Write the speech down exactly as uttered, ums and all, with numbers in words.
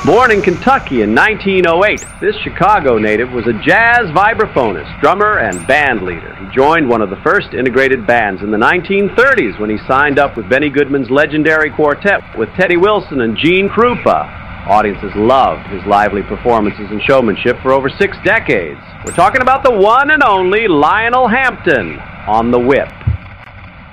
Born in Kentucky in nineteen oh eight, this Chicago native was a jazz vibraphonist, drummer, and band leader. He joined one of the first integrated bands in the nineteen thirties when he signed up with Benny Goodman's legendary quartet with Teddy Wilson and Gene Krupa. Audiences loved his lively performances and showmanship for over six decades. We're talking about the one and only Lionel Hampton on the Whip.